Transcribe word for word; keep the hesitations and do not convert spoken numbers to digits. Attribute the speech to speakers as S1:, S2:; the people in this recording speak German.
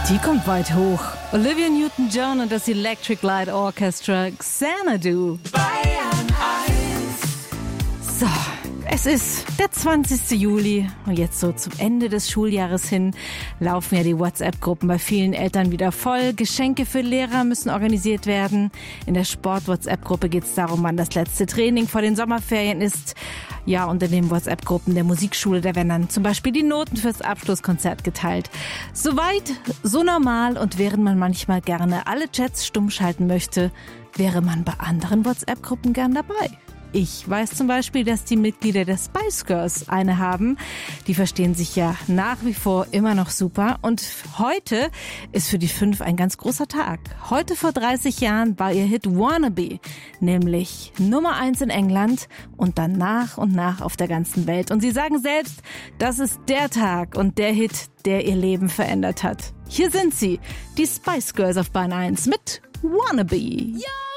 S1: Die kommt weit hoch. Olivia Newton-John und das Electric Light Orchestra, Xanadu.
S2: Bayern eins.
S1: So, es ist der zwanzigste Juli und jetzt so zum Ende des Schuljahres hin laufen ja die WhatsApp-Gruppen bei vielen Eltern wieder voll. Geschenke für Lehrer müssen organisiert werden. In der Sport-WhatsApp-Gruppe geht es darum, wann das letzte Training vor den Sommerferien ist. Ja, und in den WhatsApp-Gruppen der Musikschule, da werden dann zum Beispiel die Noten fürs Abschlusskonzert geteilt. Soweit, so normal, und während man manchmal gerne alle Chats stumm schalten möchte, wäre man bei anderen WhatsApp-Gruppen gern dabei. Ich weiß zum Beispiel, dass die Mitglieder der Spice Girls eine haben. Die verstehen sich ja nach wie vor immer noch super. Und heute ist für die fünf ein ganz großer Tag. Heute vor dreißig Jahren war ihr Hit Wannabe nämlich Nummer eins in England und dann nach und nach auf der ganzen Welt. Und sie sagen selbst, das ist der Tag und der Hit, der ihr Leben verändert hat. Hier sind sie, die Spice Girls auf Bayern eins mit Wannabe.
S2: Ja!